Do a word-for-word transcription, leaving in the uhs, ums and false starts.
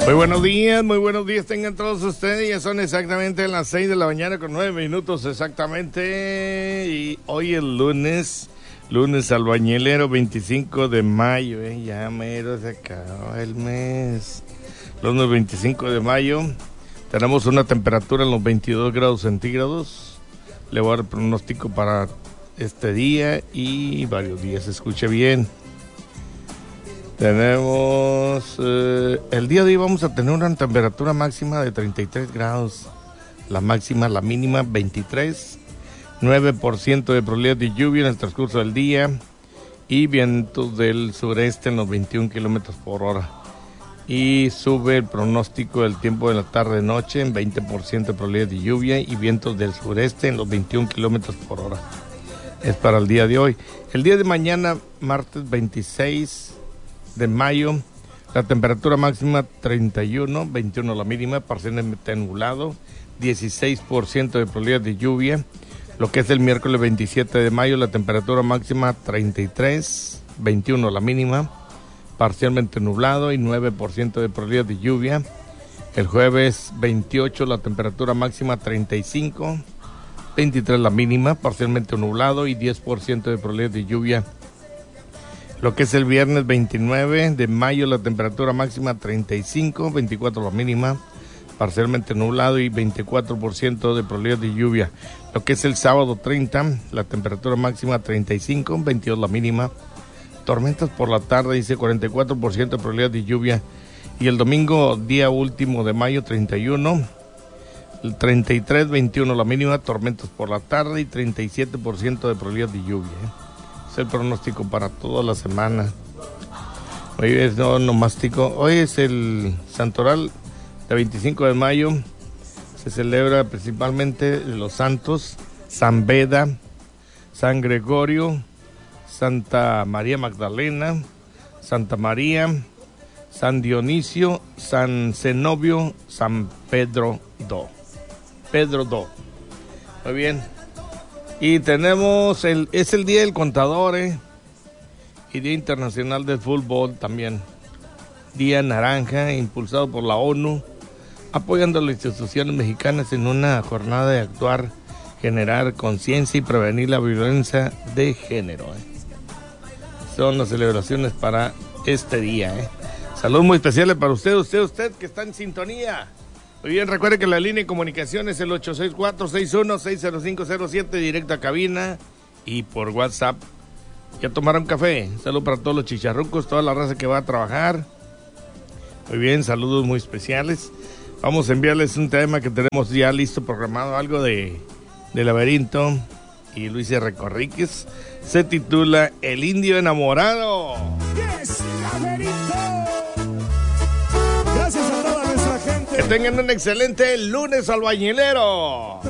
Muy buenos días, muy buenos días tengan todos ustedes. Ya son exactamente las seis de la mañana con nueve minutos exactamente. Y hoy es lunes, lunes albañilero veinticinco de mayo, eh, ya mero se acabó el mes. Lunes veinticinco de mayo, tenemos una temperatura en los veintidós grados centígrados. Le voy a dar el pronóstico para este día y varios días, escuche bien. Tenemos, eh, el día de hoy vamos a tener una temperatura máxima de treinta y tres grados, la máxima, la mínima veintitrés, nueve por ciento de probabilidad de lluvia en el transcurso del día y vientos del sureste en los veintiún kilómetros por hora. Y sube el pronóstico del tiempo de la tarde-noche en veinte por ciento de probabilidad de lluvia y vientos del sureste en los veintiún kilómetros por hora. Es para el día de hoy. El día de mañana, martes veintiséis de mayo, la temperatura máxima treinta y uno, veintiuno la mínima, parcialmente nublado, dieciséis por ciento de probabilidad de lluvia. Lo que es el miércoles veintisiete de mayo, la temperatura máxima treinta y tres, veintiuno la mínima, parcialmente nublado y nueve por ciento de probabilidad de lluvia. El jueves veintiocho, la temperatura máxima treinta y cinco, veintitrés la mínima, parcialmente nublado y diez por ciento de probabilidad de lluvia. Lo que es el viernes veintinueve de mayo, la temperatura máxima treinta y cinco, veinticuatro la mínima, parcialmente nublado y veinticuatro por ciento de probabilidad de lluvia. Lo que es el sábado treinta, la temperatura máxima treinta y cinco, veintidós la mínima, tormentas por la tarde, dice cuarenta y cuatro por ciento de probabilidad de lluvia. Y el domingo, día último de mayo, treinta y uno, el treinta y tres, veintiuno la mínima, tormentas por la tarde y treinta y siete por ciento de probabilidad de lluvia. ¿eh? El pronóstico para toda la semana. Hoy es no, nomástico. Hoy es el santoral de veinticinco de mayo. Se celebra principalmente los santos San Beda, San Gregorio, Santa María Magdalena, Santa María, San Dionisio, San Zenobio, San Pedro do. Pedro do. Muy bien. Y tenemos, el es el Día del Contador, ¿eh? Y Día Internacional del Fútbol también. Día Naranja, impulsado por la ONU, apoyando a las instituciones mexicanas en una jornada de actuar, generar conciencia y prevenir la violencia de género. ¿eh? Son las celebraciones para este día. ¿eh? Saludos muy especiales para usted, usted, usted que está en sintonía. Muy bien, recuerde que la línea de comunicación es el ocho seis cuatro, seis uno seis cero cinco cero siete, directo a cabina y por WhatsApp. ¿Ya tomaron café? Saludos para todos los chicharrucos, toda la raza que va a trabajar. Muy bien, saludos muy especiales. Vamos a enviarles un tema que tenemos ya listo, programado, algo de, de Laberinto y Luis R. Corríquez. Se titula El Indio Enamorado. Yes, Laberinto. Gracias a toda nuestra gente. Que tengan un excelente lunes albañilero.